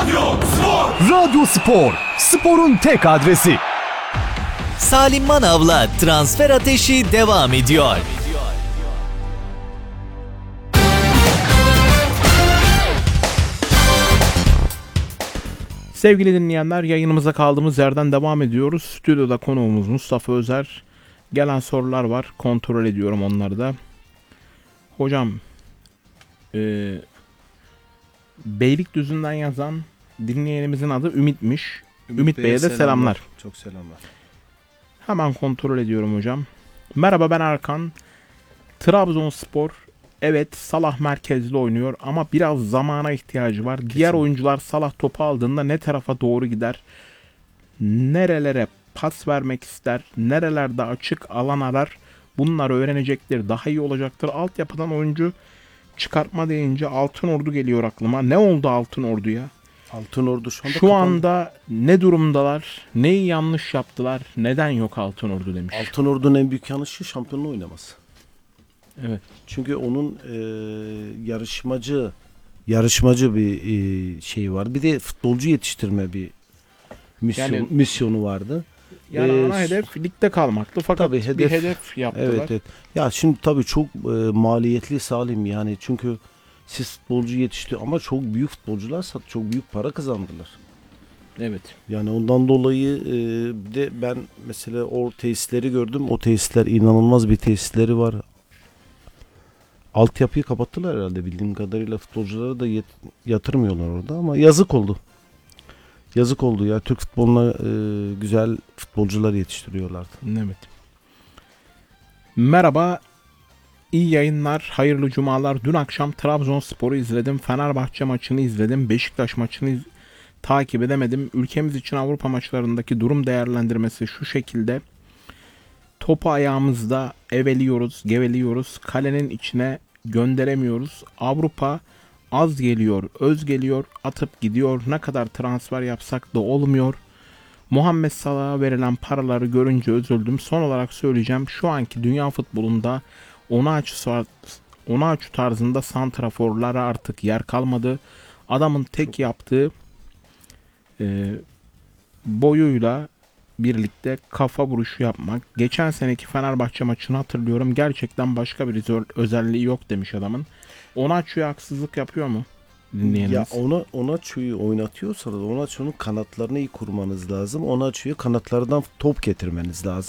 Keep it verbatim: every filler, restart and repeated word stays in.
Radyo Spor. Radyo Spor, sporun tek adresi. Salim Manav'la Transfer Ateşi devam ediyor. Sevgili dinleyenler, yayınımıza kaldığımız yerden devam ediyoruz. Stüdyoda konuğumuz Mustafa Özer. Gelen sorular var. Kontrol ediyorum onları da. Hocam, e, Beylikdüzü'nden yazan dinleyenimizin adı Ümit'miş. Ümit, Ümit Bey'e de selamlar. selamlar. Çok selamlar. Hemen kontrol ediyorum hocam. Merhaba, ben Erkan. Trabzonspor, evet, Salah merkezli oynuyor ama biraz zamana ihtiyacı var. Kesinlikle. Diğer oyuncular Salah topu aldığında ne tarafa doğru gider? Nerelere pas vermek ister? Nerelerde açık alan arar? Bunları öğrenecektir. Daha iyi olacaktır. Altyapıdan oyuncu çıkartma deyince Altınordu geliyor aklıma. Ne oldu Altınordu'ya? Altınordu şu anda Şu kapandı. anda ne durumdalar? Neyi yanlış yaptılar? Neden yok Altınordu demiş. Altınordu'nun en büyük yanlışı şampiyonluğu oynaması. Evet. Çünkü onun e, yarışmacı yarışmacı bir e, şey var. Bir de futbolcu yetiştirme bir misyon, Yani- misyonu vardı. Yani Ee, ana hedef ligde kalmaktı fakat tabii bir hedef- hedef yaptılar. Evet, evet. Ya şimdi tabii çok e, maliyetli Salim, yani çünkü siz futbolcu yetiştiriyor ama çok büyük futbolcular sat, çok büyük para kazandılar. Evet. Yani ondan dolayı e, bir de ben mesela o tesisleri gördüm. O tesisler inanılmaz bir tesisleri var. Altyapıyı kapattılar herhalde, bildiğim kadarıyla futbolculara da yet- yatırmıyorlar orada ama yazık oldu. Yazık oldu ya, Türk futboluna e, güzel futbolcular yetiştiriyorlardı. Evet. Merhaba. İyi yayınlar, hayırlı cumalar. Dün akşam Trabzonspor'u izledim. Fenerbahçe maçını izledim. Beşiktaş maçını iz- takip edemedim. Ülkemiz için Avrupa maçlarındaki durum değerlendirmesi şu şekilde. Topu ayağımızda eveliyoruz, geveliyoruz. Kalenin içine gönderemiyoruz. Avrupa az geliyor, öz geliyor, atıp gidiyor. Ne kadar transfer yapsak da olmuyor. Muhammed Salah'a verilen paraları görünce üzüldüm. Son olarak söyleyeceğim. Şu anki dünya futbolunda Onaçu Onaçu tarzında santraforlara artık yer kalmadı. Adamın tek yaptığı e, boyuyla birlikte kafa vuruşu yapmak. Geçen seneki Fenerbahçe maçını hatırlıyorum. Gerçekten başka bir özel- özelliği yok demiş adamın. Onaçu'ya haksızlık yapıyor mu dinleyenimiz? Ya ona Onaçu'yu oynatıyorsanız Onaçu'nun kanatlarını iyi kurmanız lazım. Onaçu'yu kanatlardan top getirmeniz lazım.